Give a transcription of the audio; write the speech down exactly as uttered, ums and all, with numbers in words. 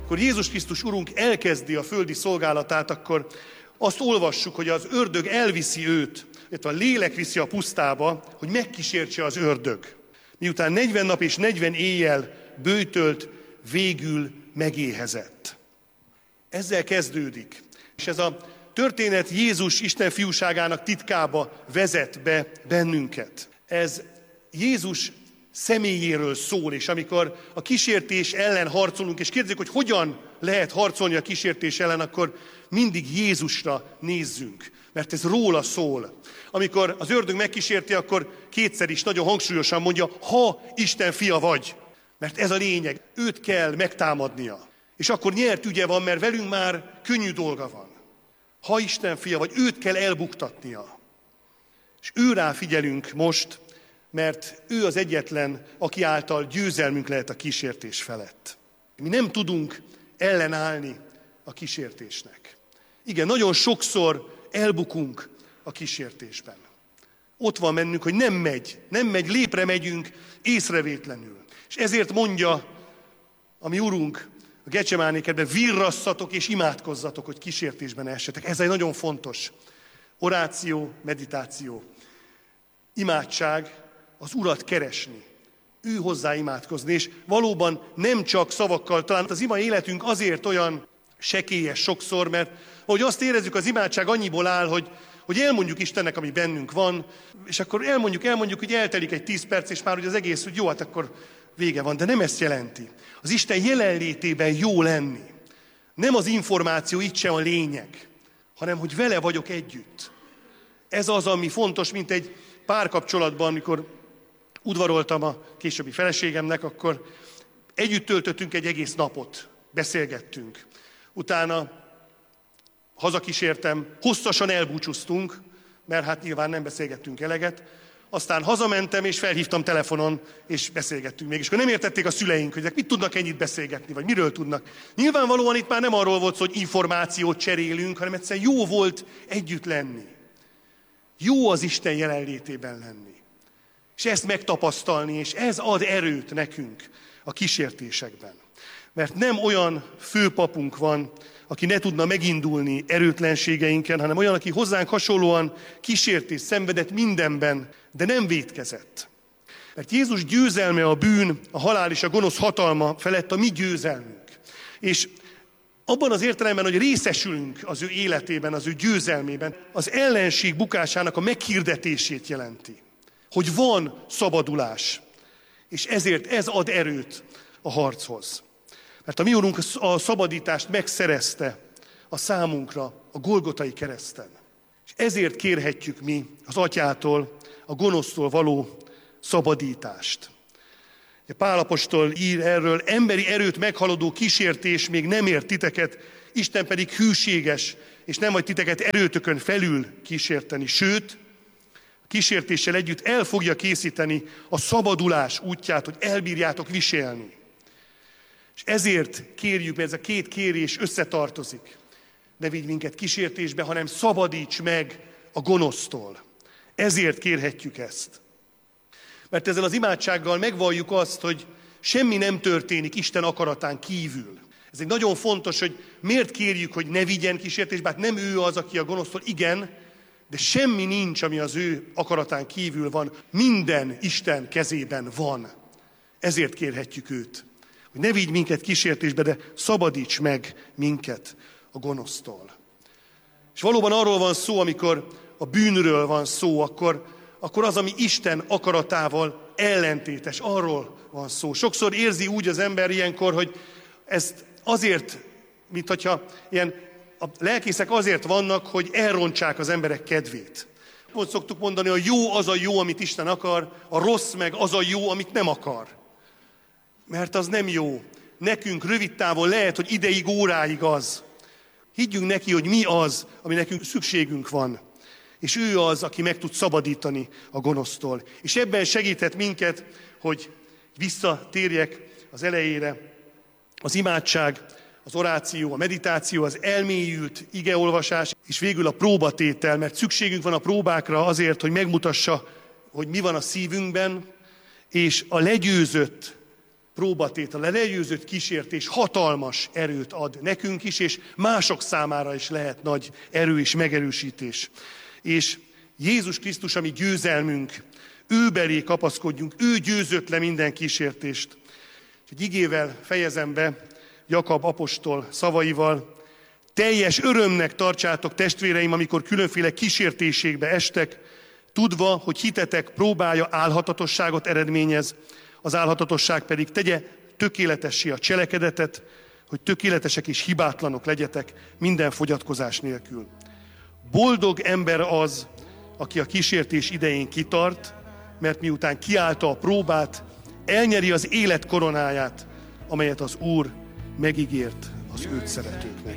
amikor Jézus Krisztus Urunk elkezdi a földi szolgálatát, akkor azt olvassuk, hogy az ördög elviszi őt, illetve a lélek viszi a pusztába, hogy megkísértse az ördög. Miután negyven nap és negyven éjjel böjtölt, végül megéhezett. Ezzel kezdődik. És ez a történet Jézus Isten fiúságának titkába vezet be bennünket. Ez Jézus személyéről szól, és amikor a kísértés ellen harcolunk, és kérdezik, hogy hogyan lehet harcolni a kísértés ellen, akkor mindig Jézusra nézzünk, mert ez róla szól. Amikor az ördög megkísérti, akkor kétszer is nagyon hangsúlyosan mondja, ha Isten fia vagy, mert ez a lényeg, őt kell megtámadnia. És akkor nyert ügye van, mert velünk már könnyű dolga van. Ha Isten fia vagy, őt kell elbuktatnia. És őrá figyelünk most, mert ő az egyetlen, aki által győzelmünk lehet a kísértés felett. Mi nem tudunk ellenállni a kísértésnek. Igen, nagyon sokszor elbukunk a kísértésben. Ott van bennünk, hogy nem megy, nem megy, lépre megyünk észrevétlenül. És ezért mondja a mi Urunk a Gecsemáné kertben, virrasszatok és imádkozzatok, hogy kísértésben essetek. Ez egy nagyon fontos oráció, meditáció, imádság, az Urat keresni, ő hozzá imádkozni, és valóban nem csak szavakkal, talán az ima életünk azért olyan sekélyes sokszor, mert ahogy azt érezzük, az imádság annyiból áll, hogy, hogy elmondjuk Istennek, ami bennünk van, és akkor elmondjuk, elmondjuk, hogy eltelik egy tíz perc, és már hogy az egész, hogy jó, hát akkor vége van, de nem ezt jelenti. Az Isten jelenlétében jó lenni. Nem az információ itt sem a lényeg, hanem hogy vele vagyok együtt. Ez az, ami fontos, mint egy párkapcsolatban, amikor udvaroltam a későbbi feleségemnek, akkor együtt töltöttünk egy egész napot, beszélgettünk. Utána hazakísértem, hosszasan elbúcsúztunk, mert hát nyilván nem beszélgettünk eleget. Aztán hazamentem, és felhívtam telefonon, és beszélgettünk még. És akkor nem értették a szüleink, hogy mit tudnak ennyit beszélgetni, vagy miről tudnak. Nyilvánvalóan itt már nem arról volt szó, hogy információt cserélünk, hanem egyszerűen jó volt együtt lenni. Jó az Isten jelenlétében lenni. És ezt megtapasztalni, és ez ad erőt nekünk a kísértésekben. Mert nem olyan főpapunk van, aki ne tudna megindulni erőtlenségeinken, hanem olyan, aki hozzánk hasonlóan kísértést szenvedett mindenben, de nem vétkezett. Mert Jézus győzelme a bűn, a halál és a gonosz hatalma felett a mi győzelmünk. És abban az értelemben, hogy részesülünk az ő életében, az ő győzelmében, az ellenség bukásának a meghirdetését jelenti. Hogy van szabadulás, és ezért ez ad erőt a harchoz. Mert a mi Urunk a szabadítást megszerezte a számunkra a Golgotai kereszten. És ezért kérhetjük mi az Atyától a gonosztól való szabadítást. Pál apostol ír erről, emberi erőt meghaladó kísértés még nem ért titeket, Isten pedig hűséges, és nem hagy titeket erőtökön felül kísérteni, sőt, kísértéssel együtt el fogja készíteni a szabadulás útját, hogy elbírjátok viselni. És ezért kérjük, mert ez a két kérés összetartozik. Ne vigy minket kísértésbe, hanem szabadíts meg a gonosztól. Ezért kérhetjük ezt. Mert ezzel az imádsággal megvalljuk azt, hogy semmi nem történik Isten akaratán kívül. Ez egy nagyon fontos, hogy miért kérjük, hogy ne vigyen kísértésbe, hát nem ő az, aki a gonosztól, igen, de semmi nincs, ami az ő akaratán kívül van. Minden Isten kezében van. Ezért kérhetjük őt, hogy ne vigy minket kísértésbe, de szabadíts meg minket a gonosztól. És valóban arról van szó, amikor a bűnről van szó, akkor, akkor az, ami Isten akaratával ellentétes, arról van szó. Sokszor érzi úgy az ember ilyenkor, hogy ezt azért, mint hogyha ilyen, a lelkészek azért vannak, hogy elrontsák az emberek kedvét. Ott szoktuk mondani, hogy jó az a jó, amit Isten akar, a rossz meg az a jó, amit nem akar. Mert az nem jó. Nekünk rövid távon lehet, hogy ideig, óráig az. Higgyünk neki, hogy mi az, ami nekünk szükségünk van. És ő az, aki meg tud szabadítani a gonosztól. És ebben segíthet minket, hogy visszatérjek az elejére. Az imádság, az oráció, a meditáció, az elmélyült igeolvasás, és végül a próbatétel, mert szükségünk van a próbákra azért, hogy megmutassa, hogy mi van a szívünkben, és a legyőzött próbatétel, a legyőzött kísértés hatalmas erőt ad nekünk is, és mások számára is lehet nagy erő és megerősítés. És Jézus Krisztus, ami győzelmünk, ő belé kapaszkodjunk, ő győzött le minden kísértést. Egy igével fejezem be Jakab apostol szavaival: teljes örömnek tartsátok, testvéreim, amikor különféle kísértéségbe estek, tudva, hogy hitetek próbája álhatatosságot eredményez, az álhatatosság pedig tegye tökéletessé a cselekedetet, hogy tökéletesek és hibátlanok legyetek minden fogyatkozás nélkül. Boldog ember az, aki a kísértés idején kitart, mert miután kiállta a próbát, elnyeri az élet koronáját, amelyet az Úr megígért az őt szeretőknek.